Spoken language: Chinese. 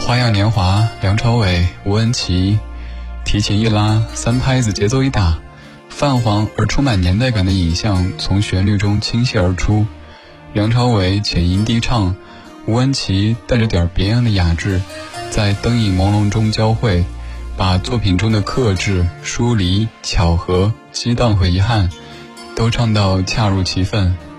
花样年华，梁朝伟、吴恩琪，提琴一拉，三拍子节奏一打，泛黄而充满年代感的影像从旋律中倾泻而出。梁朝伟浅吟低唱，吴恩琪带着点别样的雅致，在灯影朦胧中交汇，把作品中的克制、疏离、巧合、激荡和遗憾都唱到恰如其分。